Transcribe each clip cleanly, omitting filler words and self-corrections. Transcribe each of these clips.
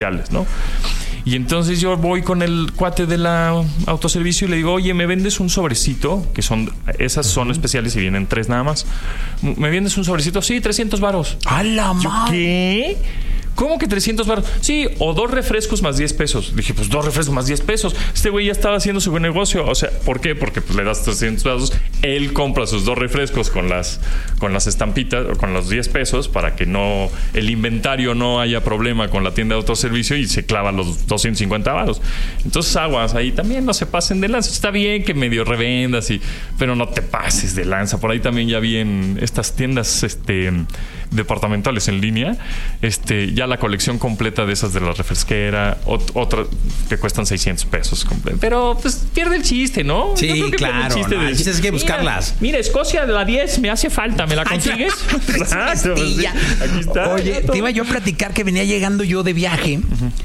¿no? Y entonces yo voy con el cuate de la autoservicio y le digo, oye, ¿me vendes un sobrecito? Que esas son especiales y vienen 3 nada más. ¿Me vendes un sobrecito? Sí, 300 varos. ¡A la madre! ¿Qué? ¿Cómo que 300 varos? Sí, o 2 refrescos más 10 pesos. Dije, pues 2 refrescos más 10 pesos. Este güey ya estaba haciendo su buen negocio. O sea, ¿por qué? Porque pues le das 300 pesos. Él compra sus 2 refrescos con las estampitas o con los 10 pesos para que el inventario no haya problema con la tienda de autoservicio y se clava los 250 varos. Entonces, aguas, ahí también no se pasen de lanza. Está bien que medio revendas, pero no te pases de lanza. Por ahí también ya vi en estas tiendas departamentales en línea, ya la colección completa de esas de la refresquera, otra que cuestan 600 pesos. Pero pues pierde el chiste, ¿no? Sí, claro. El chiste es que buscarlas. Mira, Escocia de la 10 me hace falta, ¿me la consigues? Exacto, sí. Aquí está. Oye, te iba yo a platicar que venía llegando yo de viaje.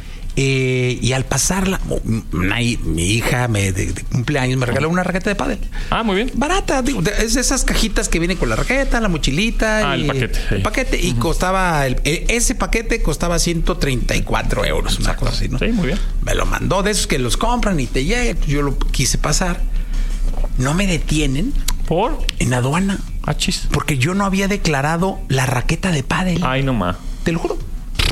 Y al pasarla, mi hija de cumpleaños me regaló una raqueta de pádel. Ah, muy bien. Barata, digo, es esas cajitas que vienen con la raqueta, la mochilita. El paquete. El paquete. Y costaba, ese paquete costaba 134 euros. Una cosa así, ¿no? Sí, muy bien. Me lo mandó de esos que los compran y te llega. Yo lo quise pasar. No me detienen. ¿Por? En aduana. Ah, chis. Porque yo no había declarado la raqueta de pádel. Ay, no más. Te lo juro.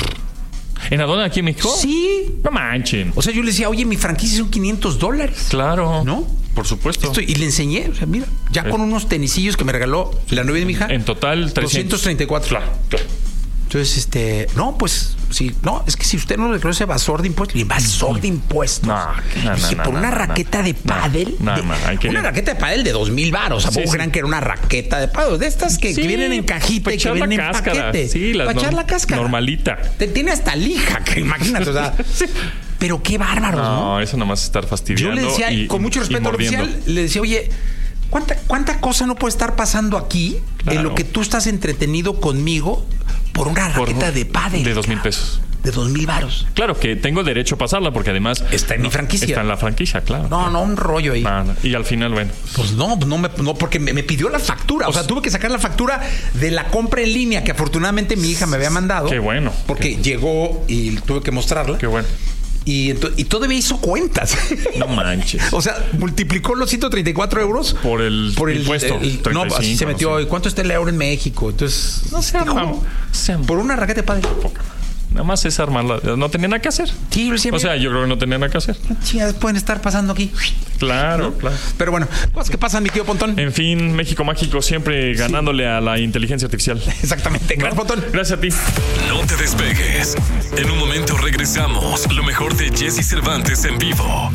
¿En aduana aquí en México? Sí. No manchen. O sea, yo le decía, oye, mi franquicia son $500. Claro. ¿No? Por supuesto. Y le enseñé, o sea, mira, ya con unos tenisillos que me regaló la novia de mi hija. En total, 234. Claro. Entonces, no, pues, sí, no, es que si usted no le declaró ese evasor de impuestos, evasor de impuestos. Por una raqueta de pádel. Una raqueta de pádel de 2,000 varos. O sea, crean que era una raqueta de pádel. De estas que vienen en cajita y que vienen en paquete. Sí, para echar la cáscara. Normalita. Tiene hasta lija, que imagínate, o sea. Sí. Pero qué bárbaros, ¿no? No, eso nomás es estar fastidiando. Yo le decía, con mucho respeto al oficial, le decía, oye, ¿cuánta cosa no puede estar pasando aquí en lo que tú estás entretenido conmigo por una raqueta de pádel? De 2,000 pesos. De 2,000 varos. Claro que tengo derecho a pasarla porque además está en mi franquicia. Está en la franquicia, claro. No, un rollo ahí. Nada. Y al final, bueno. Pues no, porque me pidió la factura. O sea, tuve que sacar la factura de la compra en línea que afortunadamente mi hija me había mandado. Qué bueno. Porque llegó y tuve que mostrarla. Qué bueno. Y todavía hizo cuentas. No manches. O sea, multiplicó los 134 euros por el impuesto. 35, no, así se metió. ¿Y cuánto está el euro en México? Entonces, no sé, por una raqueta de pádel. Nada más es armarla. No tenía nada que hacer. Sí, o sea, yo creo que no tenía nada que hacer. Chingadas pueden estar pasando aquí. Claro, ¿no? Claro. Pero bueno, cosas que pasan, mi tío Pontón. En fin, México mágico siempre ganándole a la inteligencia artificial. Exactamente. Gracias, Pontón. Gracias a ti. No te despegues. En un momento regresamos. Lo mejor de Jesse Cervantes en vivo.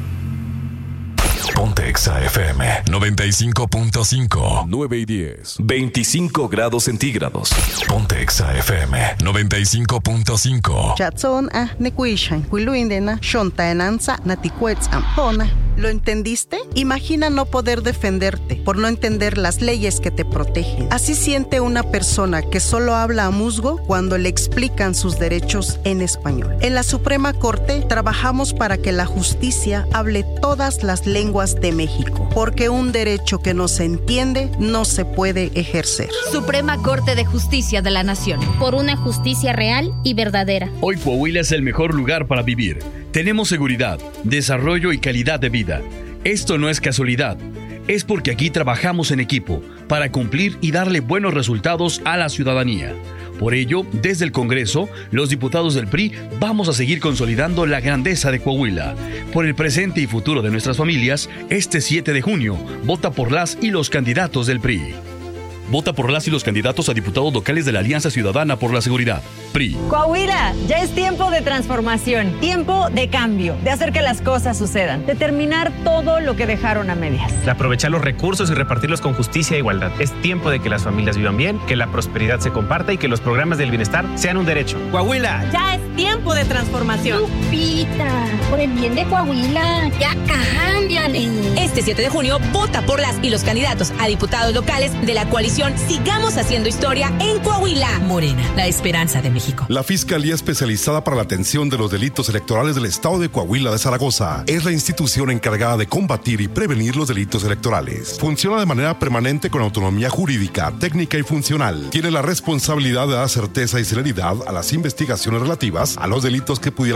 Ponte Exa FM 95.5. 9 y 10. 25 grados centígrados. Ponte Exa FM 95.5. Chatson nekuishan kuiluindena shontaenanza naticuetzam hona. ¿Lo entendiste? Imagina no poder defenderte por no entender las leyes que te protegen. Así siente una persona que solo habla a musgo cuando le explican sus derechos en español. En la Suprema Corte trabajamos para que la justicia hable todas las lenguas de México, porque un derecho que no se entiende no se puede ejercer. Suprema Corte de Justicia de la Nación. Por una justicia real y verdadera. Hoy Coahuila es el mejor lugar para vivir. Tenemos seguridad, desarrollo y calidad de vida. Esto no es casualidad. Es porque aquí trabajamos en equipo para cumplir y darle buenos resultados a la ciudadanía. Por ello, desde el Congreso, los diputados del PRI vamos a seguir consolidando la grandeza de Coahuila. Por el presente y futuro de nuestras familias, este 7 de junio, vota por las y los candidatos del PRI. Vota por las y los candidatos a diputados locales de la Alianza Ciudadana por la Seguridad. PRI. Coahuila, ya es tiempo de transformación, tiempo de cambio, de hacer que las cosas sucedan, de terminar todo lo que dejaron a medias. De aprovechar los recursos y repartirlos con justicia e igualdad. Es tiempo de que las familias vivan bien, que la prosperidad se comparta y que los programas del bienestar sean un derecho. Coahuila. Ya es tiempo de transformación. Lupita, por el bien de Coahuila, ya cámbiale. Este 7 de junio, vota por las y los candidatos a diputados locales de la coalición Sigamos Haciendo Historia en Coahuila. Morena, la esperanza de México. La Fiscalía Especializada para la Atención Atención de los Delitos Electorales del Estado de Coahuila de Zaragoza. Es la institución encargada de combatir y prevenir los delitos electorales. Funciona de manera permanente con autonomía jurídica, técnica y funcional. Tiene la responsabilidad de dar certeza y celeridad a las investigaciones relativas a los delitos que pudieran